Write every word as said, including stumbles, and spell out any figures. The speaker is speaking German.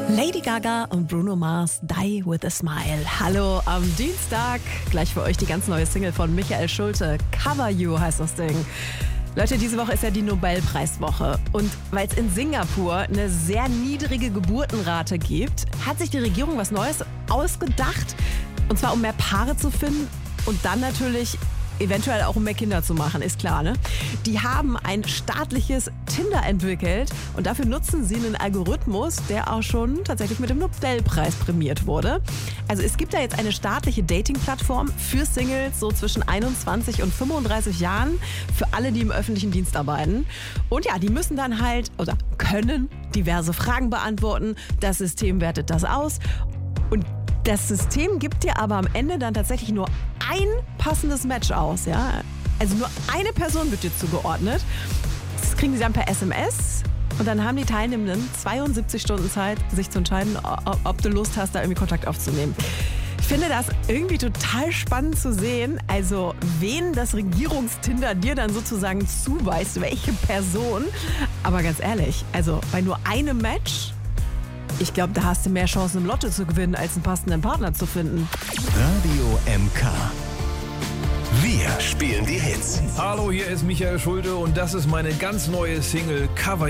Lady Gaga und Bruno Mars, Die with a Smile. Hallo am Dienstag. Gleich für euch die ganz neue Single von Michael Schulte. Cover You heißt das Ding. Leute, diese Woche ist ja die Nobelpreiswoche. Und weil es in Singapur eine sehr niedrige Geburtenrate gibt, hat sich die Regierung was Neues ausgedacht. Und zwar, um mehr Paare zu finden und dann natürlich eventuell auch um mehr Kinder zu machen, ist klar, ne? Die haben ein staatliches Tinder entwickelt und dafür nutzen sie einen Algorithmus, der auch schon tatsächlich mit dem Nobelpreis prämiert wurde. Also es gibt da jetzt eine staatliche Dating-Plattform für Singles so zwischen einundzwanzig und fünfunddreißig Jahren, für alle, die im öffentlichen Dienst arbeiten. Und ja, die müssen dann halt oder können diverse Fragen beantworten. Das System wertet das aus und das System gibt dir aber am Ende dann tatsächlich nur ein passendes Match aus. Ja? Also nur eine Person wird dir zugeordnet. Das kriegen sie dann per S M S und dann haben die Teilnehmenden zweiundsiebzig Stunden Zeit, sich zu entscheiden, ob du Lust hast, da irgendwie Kontakt aufzunehmen. Ich finde das irgendwie total spannend zu sehen, also wen das Regierungstinder dir dann sozusagen zuweist, welche Person. Aber ganz ehrlich, also bei nur einem Match, ich glaube, da hast du mehr Chancen im Lotto zu gewinnen, als einen passenden Partner zu finden. Radio M K. Wir spielen die Hits. Hallo, hier ist Michael Schulte und das ist meine ganz neue Single Cover